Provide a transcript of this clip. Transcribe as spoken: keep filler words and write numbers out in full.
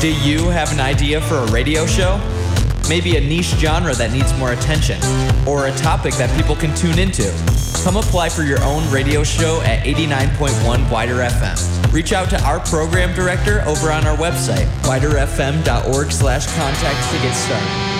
Do you have an idea for a radio show? Maybe a niche genre that needs more attention, or a topic that people can tune into? Come apply for your own radio show at eighty-nine point one Wider F M. Reach out to our program director over on our website, wider f m dot org slash contact to get started.